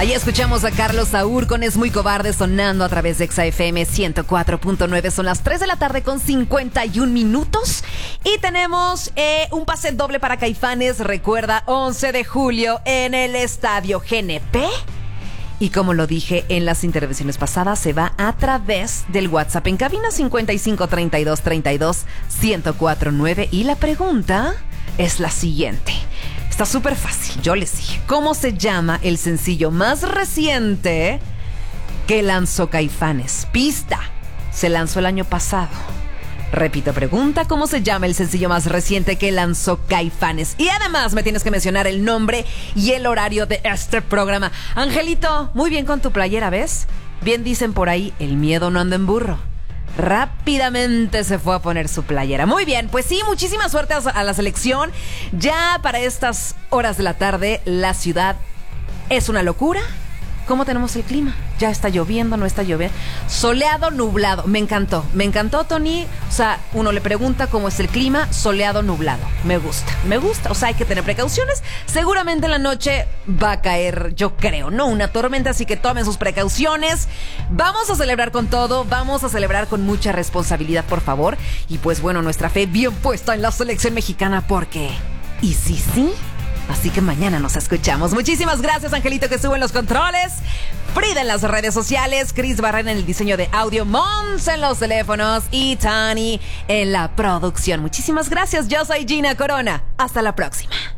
Ahí escuchamos a Carlos Saúl con Es Muy Cobarde sonando a través de Exa FM 104.9. Son las 3 de la tarde con 51 minutos. Y tenemos un pase doble para Caifanes. Recuerda, 11 de julio en el Estadio GNP. Y como lo dije en las intervenciones pasadas, se va a través del WhatsApp en cabina 55 32 32 1049. Y la pregunta es la siguiente. Está súper fácil, yo les dije. ¿Cómo se llama el sencillo más reciente que lanzó Caifanes? Pista, se lanzó el año pasado. Repito, pregunta, ¿cómo se llama el sencillo más reciente que lanzó Caifanes? Y además me tienes que mencionar el nombre y el horario de este programa. Angelito, muy bien con tu playera, ¿ves? Bien dicen por ahí, el miedo no anda en burro. Rápidamente se fue a poner su playera. Muy bien, pues sí, muchísima suerte a la selección. Ya para estas horas de la tarde, la ciudad es una locura. ¿Cómo tenemos el clima? ¿Ya está lloviendo? ¿No está lloviendo? Soleado, nublado. Me encantó, Tony. O sea, uno le pregunta cómo es el clima. Soleado, nublado. Me gusta. O sea, hay que tener precauciones. Seguramente en la noche va a caer, yo creo, ¿no? Una tormenta, así que tomen sus precauciones. Vamos a celebrar con todo. Vamos a celebrar con mucha responsabilidad, por favor. Y pues bueno, nuestra fe bien puesta en la selección mexicana, porque... ¿y sí? Así que mañana nos escuchamos. Muchísimas gracias, Angelito, que estuvo en los controles. Frida en las redes sociales. Cris Barrera en el diseño de audio. Mons en los teléfonos. Y Tani en la producción. Muchísimas gracias. Yo soy Gina Corona. Hasta la próxima.